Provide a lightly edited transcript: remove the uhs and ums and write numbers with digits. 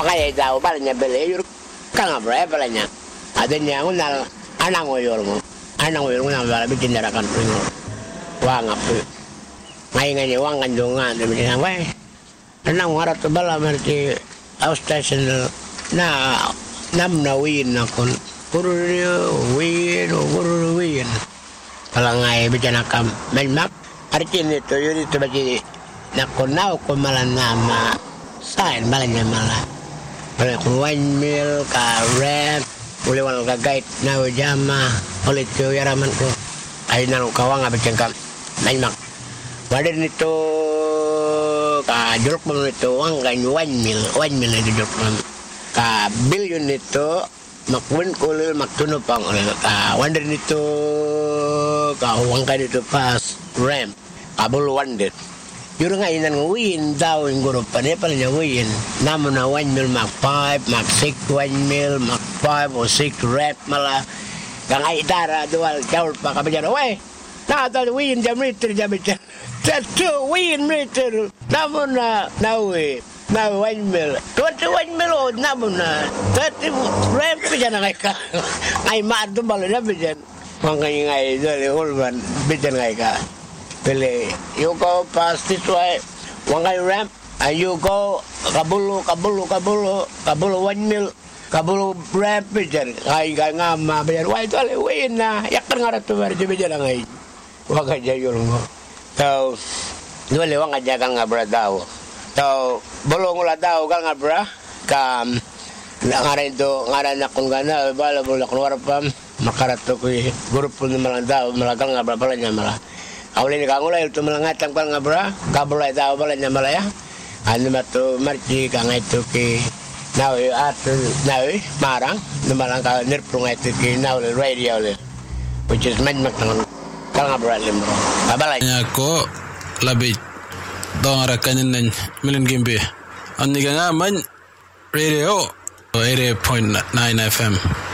Pakaya daw balanya bele yur kanga bra balanya. Adanya ngunal anang oyor mo. Anang oyor mo na bala bikin darakan pringo. Wang apu. Ngai wang kanjongan de bikin wai. Anang ngarat bala merti outstation na namna win nakon. Puro win. Palangai bikin akam menmak. Artin itu yuri tu bagi nakonau ko malan nama sain balanya malah. Oleh kuain mil karet, boleh wal gagait nau jama, oleh tu yaraman ko. Ay nang kawang abicang kam menmak. Waden itu ka jeruk pun itu wang kan 1 mil itu jeruk pun. Ka billion itu makwin kulil maktunupang oleh ka waden itu ka wang kan itu pas ramp. Kabul wandet. Yuro nga inan win daw yung grupan niya pala niya win. Namo na 1 mil mak 5, mak 6 1 mil, mak 5 o 6 rep mala. Kang ay dara dual kaul pa kabadyan. Wey, nakatal win jam meter jam meter. Tato win meter. Namo na nawi. Na 1 mil. 21 mil o namo na. 30 rep pa dyan na ka. Ay maadto balo na pa dyan. Mga ngay dali ulman. Bitan ngay ka. Pele, you go past this way, wangai ramp, and you go kabulu 1 mil, kabulu ramp bijan, ay ngama bijan, why tole win na, yakar ngarat tu ber bijan ngai, waga jayul ngo, tau, dole wanga jagal ngabra daw, tau, bolong ula daw gal ngabra, kam, ngaran itu ngaran nakon gana, bala bolak keluar pam, makarat tu kui, grup pun malang daw, malagal ngabra balanya malah. Awalnya kangula itu melangatang kang ngabra, kabulai tahu balanya malaya. Anu matu marci kang itu ki nawi atu nawi marang, nemalang kang nirprung itu ki nawi radio le. Which is man kang ngabra lemro. Abalai. Ako labit dong rakanin nan milin gimbe. Aniga nga man radio 88.9 FM.